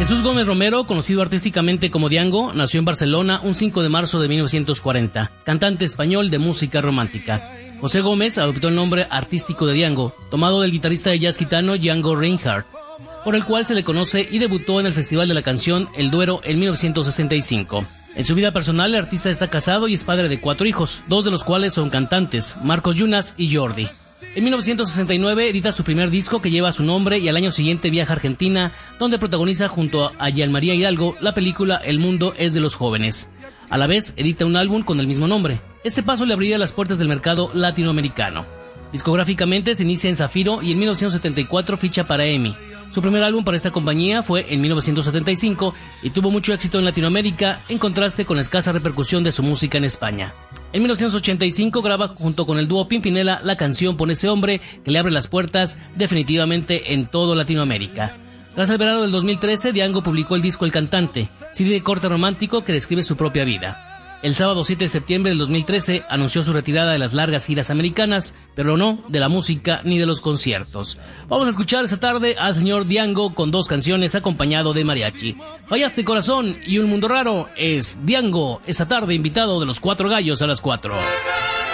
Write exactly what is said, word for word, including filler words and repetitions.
Jesús Gómez Romero, conocido artísticamente como Diango, nació en Barcelona un cinco de marzo de mil novecientos cuarenta, cantante español de música romántica. José Gómez adoptó el nombre artístico de Diango, tomado del guitarrista de jazz gitano Django Reinhardt, por el cual se le conoce y debutó en el Festival de la Canción El Duero en mil novecientos sesenta y cinco. En su vida personal, el artista está casado y es padre de cuatro hijos, dos de los cuales son cantantes, Marcos Yunas y Jordi. En mil novecientos sesenta y nueve edita su primer disco que lleva su nombre y al año siguiente viaja a Argentina, donde protagoniza junto a Jean María Hidalgo la película El mundo es de los jóvenes. A la vez edita un álbum con el mismo nombre. Este paso le abriría las puertas del mercado latinoamericano. Discográficamente se inicia en Zafiro y en mil novecientos setenta y cuatro ficha para E M I. Su primer álbum para esta compañía fue en mil novecientos setenta y cinco y tuvo mucho éxito en Latinoamérica, en contraste con la escasa repercusión de su música en España. En mil novecientos ochenta y cinco graba junto con el dúo Pimpinela la canción Por ese hombre, que le abre las puertas definitivamente en todo Latinoamérica. Tras el verano del dos mil trece, Diango publicó el disco El Cantante, C D de corte romántico que describe su propia vida. El sábado siete de septiembre del dos mil trece anunció su retirada de las largas giras americanas, pero no de la música ni de los conciertos. Vamos a escuchar esta tarde al señor Diango con dos canciones acompañado de mariachi. Fallaste corazón y Un mundo raro es Diango, esta tarde invitado de los Cuatro Gallos a las cuatro.